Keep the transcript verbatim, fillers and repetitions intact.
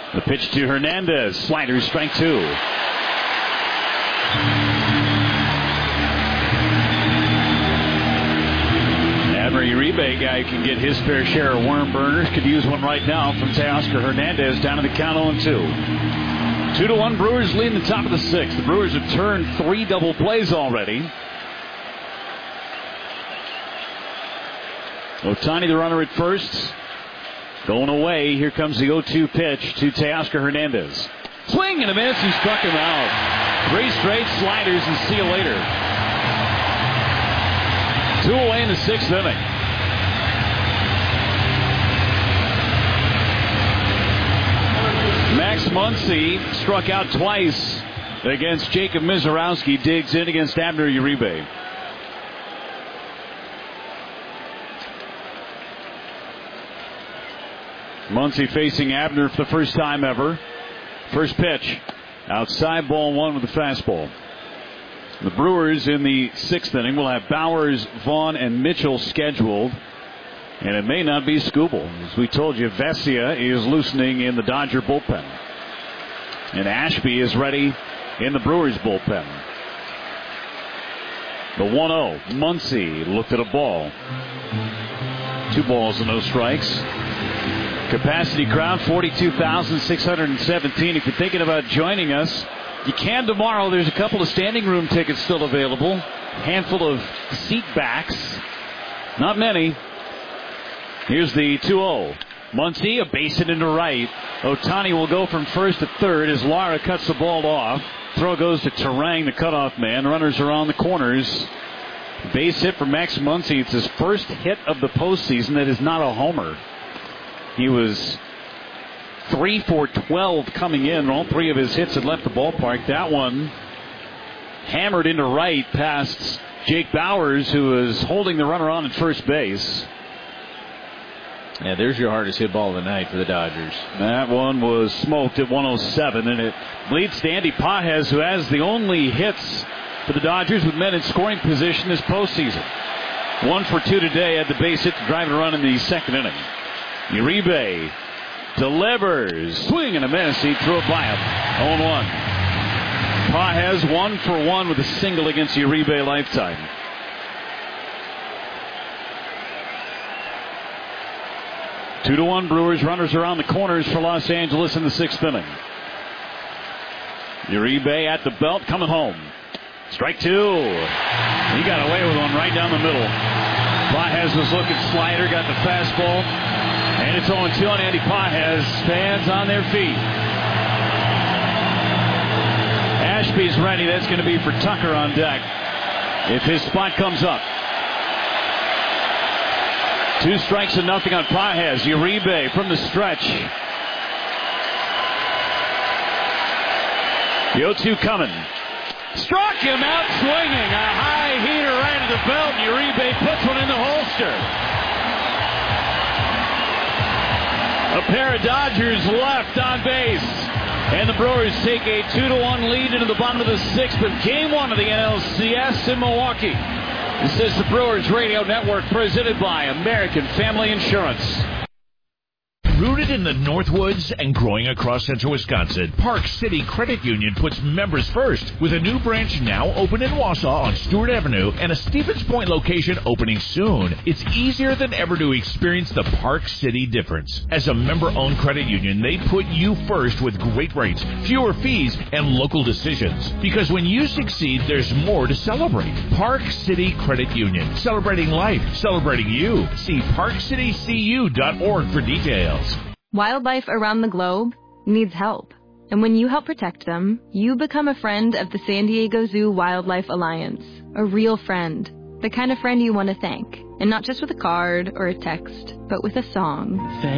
The pitch to Hernandez. Slider, strike two. Abner Uribe, guy who can get his fair share of worm burners, could use one right now from Teoscar Hernandez down to the count oh two. Two to one, Brewers lead in the top of the sixth. The Brewers have turned three double plays already. Ohtani, the runner at first. Going away. Here comes the oh two pitch to Teoscar Hernandez. Swing and a miss. He struck him out. Three straight sliders and see you later. Two away in the sixth inning. Max Muncy struck out twice against Jacob Mizorowski. Digs in against Abner Uribe. Muncy facing Abner for the first time ever. First pitch. Outside, ball one with the fastball. The Brewers in the sixth inning will have Bowers, Vaughn, and Mitchell scheduled. And it may not be Skubal. As we told you, Vesia is loosening in the Dodger bullpen. And Ashby is ready in the Brewers bullpen. The one oh. Muncy looked at a ball. Two balls and no strikes. Capacity crowd, forty-two thousand six hundred seventeen. If you're thinking about joining us, you can tomorrow. There's a couple of standing room tickets still available. A handful of seat backs. Not many. Here's the two oh. Muncy, a base hit into right. Ohtani will go from first to third as Lara cuts the ball off. Throw goes to Terang, the cutoff man. Runners are on the corners. Base hit for Max Muncy. It's his first hit of the postseason that is not a homer. He was three for twelve coming in. All three of his hits had left the ballpark. That one hammered into right past Jake Bowers, who was holding the runner on at first base. Yeah, there's your hardest hit ball of the night for the Dodgers. That one was smoked at one oh seven, and it leads to Andy Pages, who has the only hits for the Dodgers with men in scoring position this postseason. One for two today, had the base hit to drive a run in the second inning. Uribe delivers. Swing and a miss. He threw it by him. oh one. Pages one for one with a single against Uribe lifetime. Two to one Brewers. Runners around the corners for Los Angeles in the sixth inning. Uribe at the belt, coming home. Strike two. He got away with one right down the middle. Pages was looking slider, got the fastball. And it's oh two on Andy Pages. Fans on their feet. Ashby's ready. That's going to be for Tucker on deck if his spot comes up. Two strikes and nothing on Pages. Uribe from the stretch. The oh two coming. Struck him out swinging. A high heater right at the belt. Uribe puts one in the holster. A pair of Dodgers left on base. And the Brewers take a two to one lead into the bottom of the sixth with game one of the N L C S in Milwaukee. This is the Brewers Radio Network presented by American Family Insurance. Rooted in the Northwoods and growing across central Wisconsin, Park City Credit Union puts members first with a new branch now open in Wausau on Stewart Avenue and a Stevens Point location opening soon. It's easier than ever to experience the Park City difference. As a member-owned credit union, they put you first with great rates, fewer fees, and local decisions. Because when you succeed, there's more to celebrate. Park City Credit Union. Celebrating life. Celebrating you. See park city c u dot org for details. Wildlife around the globe needs help. And when you help protect them, you become a friend of the San Diego Zoo Wildlife Alliance. A real friend. The kind of friend you want to thank. And not just with a card or a text, but with a song.